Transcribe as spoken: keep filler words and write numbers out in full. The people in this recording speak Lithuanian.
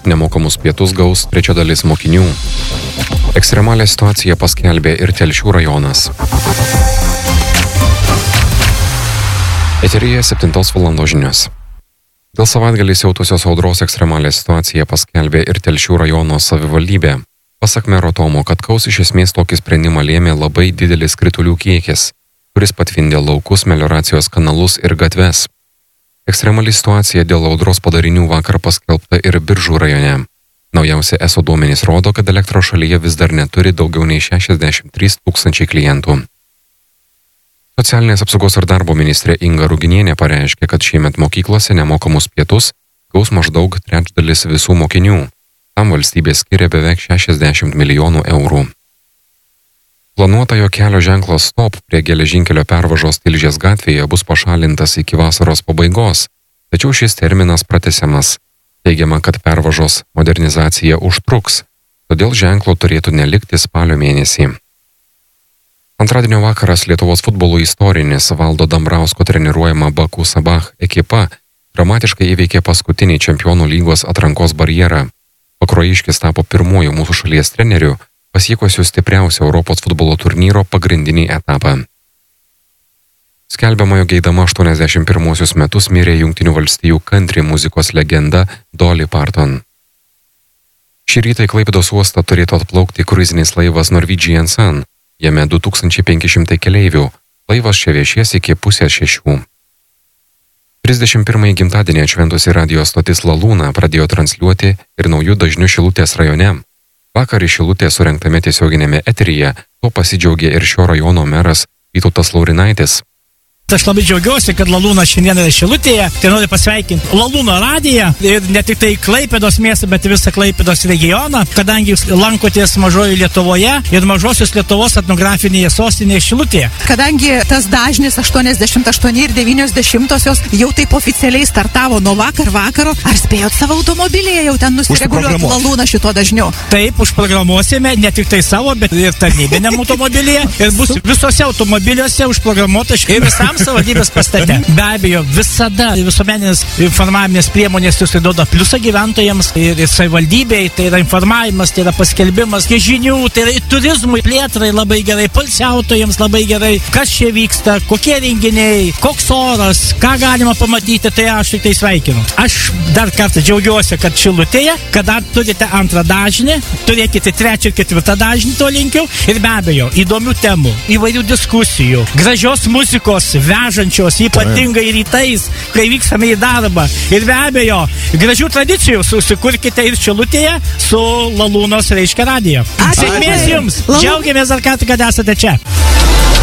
nemokamus pietus gaus trečia dalis mokinių. Ekstremalią situaciją paskelbė ir Telšių rajonas. Eteryje septintos valandos žinios. Dėl savaitgalį siautusios audros ekstremalią situaciją paskelbė ir Telšių rajono savivaldybė. Pasak mero Tomo Katkaus, iš esmės tokį sprendimą lėmė labai didelis kritulių kiekis, kuris patvindė laukus, melioracijos kanalus ir gatves. Ekstremali situacija dėl audros padarinių vakar paskelbta ir Biržų rajone. Naujausi E S O duomenys rodo, kad elektros šalyje vis dar neturi daugiau nei šešiasdešimt trys tūkstančiai klientų. Socialinės apsaugos ir darbo ministrė Inga Ruginienė pareiškė, kad šiemet mokyklose nemokamus pietus gaus maždaug trečdalis visų mokinių. Tam valstybė skiria beveik šešiasdešimt milijonų eurų. Planuotojo kelio ženklas Stop prie geležinkelio pervažos Tilžės gatvėje bus pašalintas iki vasaros pabaigos, tačiau šis terminas pratęsiamas. Teigiama, kad pervažos modernizacija užtruks, todėl ženklo turėtų nelikti spalio mėnesį. Antradienio vakaras Lietuvos futbolo istorinis Valdo Dambrausko treniruojama Baku Sabah ekipa dramatiškai įveikė paskutinį čempionų lygos atrankos barjerą. Pakruojiškis tapo pirmuoju mūsų šalies treneriu, pasiekusiu stipriausią Europos futbolo turnyro pagrindinį etapą. Skelbiama, jog eidama aštuoniasdešimt pirmuosius metus mirė Jungtinių valstijų country muzikos legenda Dolly Parton. Šį rytą į Klaipėdos uostą turėtų atplaukti kruizinis laivas Norwegian Sun. Jame du tūkstančiai penki šimtai keleivių. Laivas čia viešies iki pusės šešių. trisdešimt pirmąjį gimtadienį atšventusi radijo stotis La Luna pradėjo transliuoti ir naujų dažnių Šilutės rajone. Vakar iš Šilutės surengtame tiesioginėme eteryje tuo pasidžiaugė ir šio rajono meras Vytautas Laurinaitis. Aš labai džiaugiuosi, kad La Luna šiandien yra Šilutėje. Tai noriu pasveikinti La Luna radiją ir ne tik tai Klaipėdos miestą, bet ir visą Klaipėdos regioną, kadangi jūs lankotės mažoje Lietuvoje ir mažosios Lietuvos etnografinėje sostinėje Šilutėje. Kadangi tas dažnis aštuoniasdešimt aštuoni ir devynios dešimtosios jau taip oficialiai startavo nuo vakar vakaro, ar spėjot savo automobilyje jau ten nusireguliuoti La Luna šito dažniu? Taip, užprogramuosime ne tik tai savo, bet ir tarnybiniam automobilyje ir bus visose automobiliuose užprogramuota ir visam savivaldybės pastate. Be abejo, visada visuomeninės informavinės priemonės susiduoda pliusą gyventojams ir, ir savivaldybei, tai yra informavimas, tai yra paskelbimas, žinių, tai yra turizmui, plėtrai labai gerai, poilsiautojams labai gerai, kas čia vyksta, kokie renginiai, koks oras, ką galima pamatyti, tai aš tik tai sveikinu. Aš dar kartą džiaugiuosi, kad Šilutėje, kad dar turite antrą dažnį, turėkite trečią ir ketvirtą dažnį, to linkiu, ir be abejo, įdomių temų, įvairių diskusijų, gražios muzikos, vežančios, ypatingai rytais, kai vykstame į darbą. Ir be abejo, gražių tradicijų susikurkite ir Šilutėje su La Lunos reiškia radiją. Sėkmės jums! Džiaugiamės dar kartą, kad esate čia.